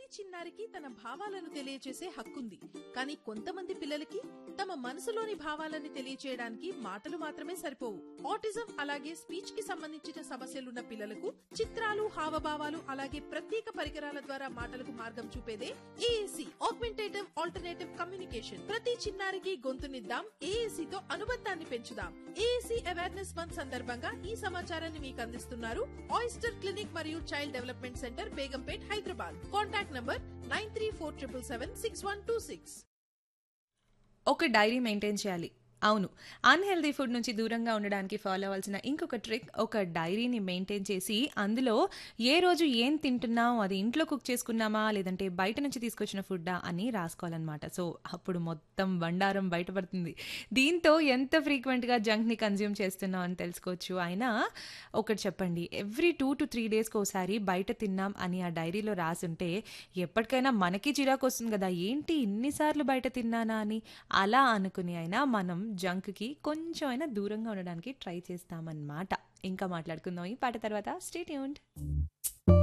చిన్నారికి తన భావాలను తెలియచేసే హక్కుంది. కానీ కొంతమంది పిల్లలకి తమ మనసులోని భావాలని తెలియచేయడానికి మాటలు మాత్రమే సరిపోవు. ఆటిజం అలాగే స్పీచ్ కి సంబంధించిన సమస్యలున్న పిల్లలకు చిత్రాలు, హావభావాలు అలాగే ప్రత్యేక పరికరాల ద్వారా మాటలకు మార్గం చూపేదే ఏఏసీ, ఆగ్మెంటేటివ్ ఆల్టర్నేటివ్ కమ్యూనికేషన్. ప్రతి చిన్నారికి గొంతునిద్దాం, ఏఏసీ తో అనుబంధాన్ని పెంచుదాం. ఏఏసీ అవేర్నెస్ మంత్ సందర్భంగా ఈ సమాచారాన్ని మీకు అందిస్తున్నారు ఆయిస్టర్ క్లినిక్ మరియు child development centre, Begumpet, Hyderabad. Contact number 9347776126. ఒక డైరీ మెయింటైన్ చేయాలి. అవును, అన్‌హెల్తీ ఫుడ్ నుంచి దూరంగా ఉండడానికి ఫాలో అవ్వాల్సిన ఇంకొక ట్రిక్, ఒక డైరీని మెయింటైన్ చేసి అందులో ఏ రోజు ఏం తింటున్నాం, అది ఇంట్లో కుక్ చేసుకున్నామా లేదంటే బయట నుంచి తీసుకొచ్చిన ఫుడ్డా అని రాసుకోవాలన్నమాట. సో అప్పుడు మొత్తం బండారం బయటపడుతుంది. దీంతో ఎంత ఫ్రీక్వెంట్గా జంక్ని కన్జ్యూమ్ చేస్తున్నాం అని తెలుసుకోవచ్చు. అయినా ఒకటి చెప్పండి, ఎవ్రీ 2 to 3 డేస్కి ఒకసారి బయట తిన్నాం అని ఆ డైరీలో రాసుంటే ఎప్పటికైనా మనకి చిరాకు వస్తుంది కదా, ఏంటి ఇన్నిసార్లు బయట తిన్నానా అని. అలా అనుకుని అయినా మనం జంక్కి కొంచెం అయినా దూరంగా ఉండడానికి ట్రై చేస్తామన్నమాట. ఇంకా మాట్లాడుకుందాం ఈ పాట తర్వాత. Stay tuned.